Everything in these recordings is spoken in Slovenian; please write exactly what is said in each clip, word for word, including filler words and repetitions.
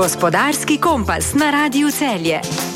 Gospodarski kompas na Radiu Celje.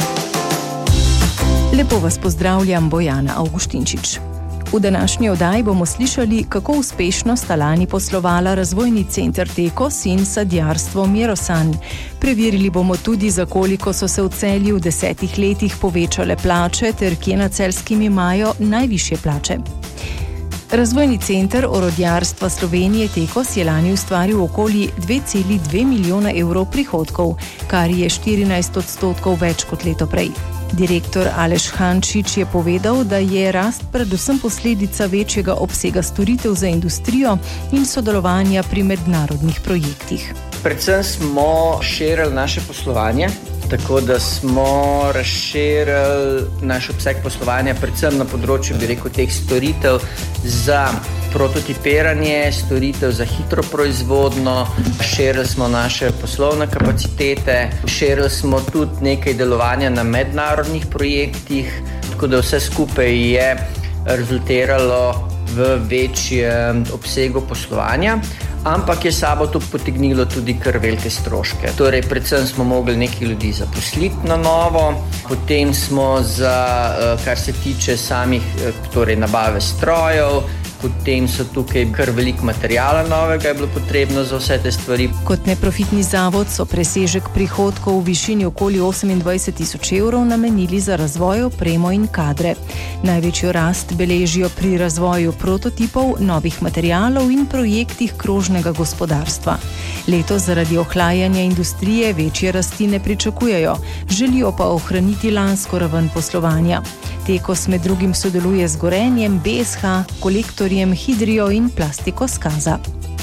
Lepo vas pozdravljam, Bojana Avguštinčič. V današnji oddaji bomo slišali, kako uspešno sta lani poslovala razvojni center Tekos in sadjarstvo Mirosanj. Preverili bomo tudi, za koliko so se v Celju v desetih letih povečale plače ter kje na Celjskem imajo najvišje plače. Razvojni center orodjarstva Slovenije Tekos je lani ustvaril okoli dve celi dve milijona evrov prihodkov, kar je štirinajst odstotkov več kot leto prej. Direktor Aleš Hančič je povedal, da je rast predvsem posledica večjega obsega storitev za industrijo in sodelovanja pri mednarodnih projektih. Predvsem smo širili naše poslovanje, tako da smo razširili naš obseg poslovanja predvsem na področju, bi rekel, teh storitev za prototipiranje, storitev za hitro proizvodno, širili smo naše poslovne kapacitete, širili smo tudi nekaj delovanja na mednarodnih projektih, tako da vse skupaj je rezultiralo v večjem obsegu poslovanja, ampak je sabo to potegnilo tudi kar velike stroške. Torej, predvsem smo mogli nekaj ljudi zaposliti na novo, potem smo za, kar se tiče samih, torej nabave strojev, potem so tukaj kar veliko materijala novega je bilo potrebno za vse te stvari. Kot neprofitni zavod so presežek prihodkov v višini okoli osemindvajset tisoč evrov namenili za razvoj, opremo in kadre. Največjo rast beležijo pri razvoju prototipov, novih materijalov in projektih krožnega gospodarstva. Letos zaradi ohlajanja industrije večje rasti ne pričakujejo, želijo pa ohraniti lansko raven poslovanja. Tekos med drugim sodeluje z Gorenjem, B S H, Kolektorjem, Hidrijo in Plastiko Skaza.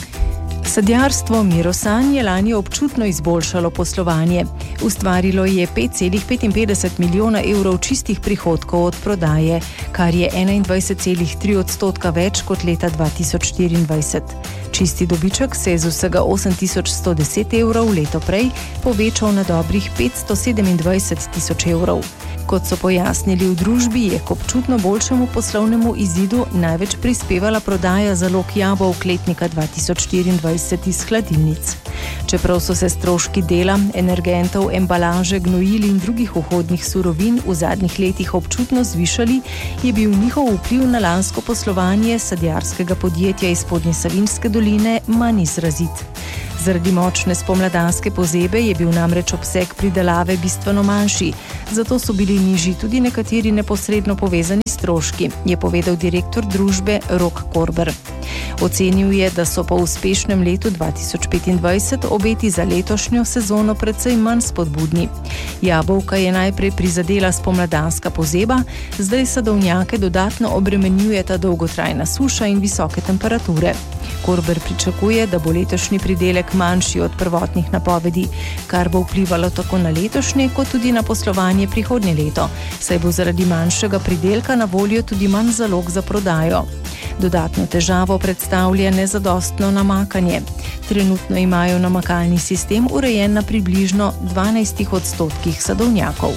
Sadjarstvo Mirosanj je lani občutno izboljšalo poslovanje. Ustvarilo je pet celih petinpetdeset milijona evrov čistih prihodkov od prodaje, kar je enaindvajset celih tri odstotka več kot leta dva tisoč štiriindvajset. Čisti dobiček se je z vsega osem tisoč sto deset evrov leto prej povečal na dobrih petsto sedemindvajset tisoč evrov. Kot so pojasnili v družbi, je k občutno boljšemu poslovnemu izidu največ prispevala prodaja zalog jabolk letnika dva tisoč štiriindvajset iz hladilnic. Čeprav so se stroški dela, energentov, embalaže, gnojil in drugih vhodnih surovin v zadnjih letih občutno zvišali, je bil njihov vpliv na lansko poslovanje sadjarskega podjetja iz Spodnje Savinjske doline manj izrazit. Zaradi močne spomladanske pozebe je bil namreč obseg pridelave bistveno manjši, zato so bili nižji tudi nekateri neposredno povezani stroški, je povedal direktor družbe Rok Korber. Ocenil je, da so po uspešnem letu dva tisoč petindvajset obeti za letošnjo sezono precej manj spodbudni. Jabolka je najprej prizadela spomladanska pozeba, zdaj sadovnjake dodatno obremenjujeta dolgotrajna suša in visoke temperature. Korber pričakuje, da bo letošnji pridelek manjši od prvotnih napovedi, kar bo vplivalo tako na letošnje, kot tudi na poslovanje prihodnje leto, saj bo zaradi manjšega pridelka na voljo tudi manj zalog za prodajo. Dodatno težavo predstavlja nezadostno namakanje. Trenutno imajo namakalni sistem urejen na približno dvanajstih odstotkih sadovnjakov.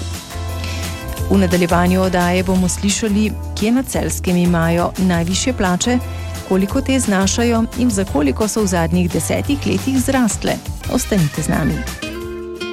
V nadaljevanju oddaje bomo slišali, kje na Celjskem imajo najvišje plače, koliko te znašajo in za koliko so v zadnjih desetih letih zrastle. Ostanite z nami.